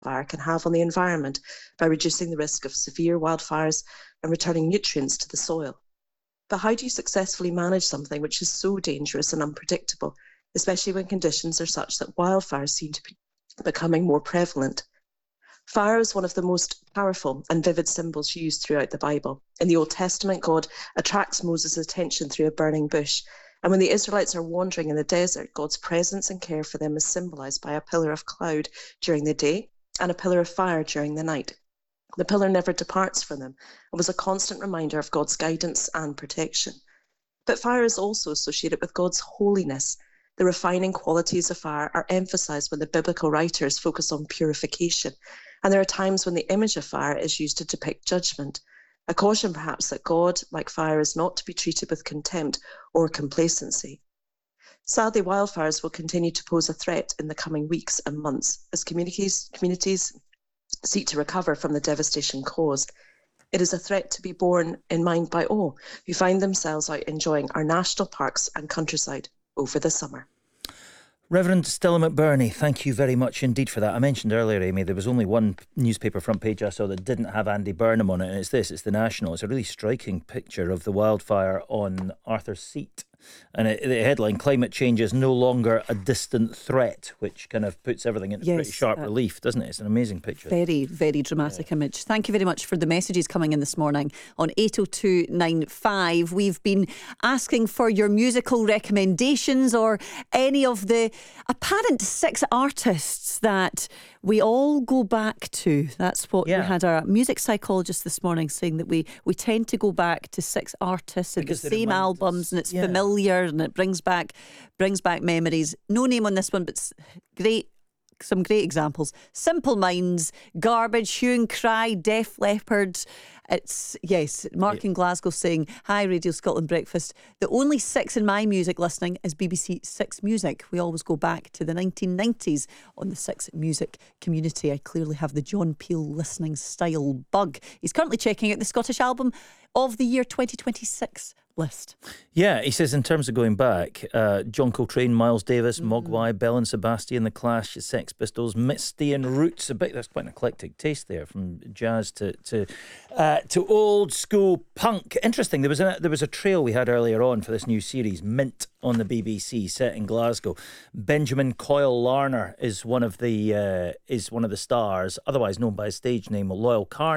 fire can have on the environment by reducing the risk of severe wildfires and returning nutrients to the soil. But how do you successfully manage something which is so dangerous and unpredictable, especially when conditions are such that wildfires seem to be becoming more prevalent? Fire is one of the most powerful and vivid symbols used throughout the Bible. In the Old Testament, God attracts Moses' attention through a burning bush. And when the Israelites are wandering in the desert, God's presence and care for them is symbolized by a pillar of cloud during the day and a pillar of fire during the night. The pillar never departs from them and was a constant reminder of God's guidance and protection. But fire is also associated with God's holiness. The refining qualities of fire are emphasized when the biblical writers focus on purification. And there are times when the image of fire is used to depict judgment. A caution perhaps that God, like fire, is not to be treated with contempt or complacency. Sadly, wildfires will continue to pose a threat in the coming weeks and months as communities seek to recover from the devastation caused. It is a threat to be borne in mind by all who find themselves out enjoying our national parks and countryside over the summer. Reverend Stella McBurney, thank you very much indeed for that. I mentioned earlier, Amy, there was only one newspaper front page I saw that didn't have Andy Burnham on it, and it's the National. It's a really striking picture of the wildfire on Arthur's Seat. And the headline, "Climate change is no longer a distant threat," which kind of puts everything into pretty sharp relief, doesn't it? It's an amazing picture. Very, very dramatic image. Thank you very much for the messages coming in this morning on 80295. We've been asking for your musical recommendations or any of the apparent 6 artists that we all go back to. That's what we had our music psychologist this morning saying, that we tend to go back to 6 artists and the same albums, and it's familiar and it brings back memories. No name on this one, but some great examples. Simple Minds, Garbage, Hue and Cry, Def Leppard. It's, Mark in Glasgow saying, "Hi Radio Scotland Breakfast. The only 6 in my music listening is BBC 6 Music. We always go back to the 1990s on the 6 Music community. I clearly have the John Peel listening style bug." He's currently checking out the Scottish album of the year 2026 list. Yeah, he says in terms of going back, John Coltrane, Miles Davis, Mogwai, Bell and Sebastian, The Clash, Sex Pistols, Misty and Roots. That's quite an eclectic taste there, from jazz to old school punk. Interesting. There was a trail we had earlier on for this new series, Mint, on the BBC, set in Glasgow. Benjamin Coyle Larner is one of the stars, otherwise known by his stage name Loyal Carn.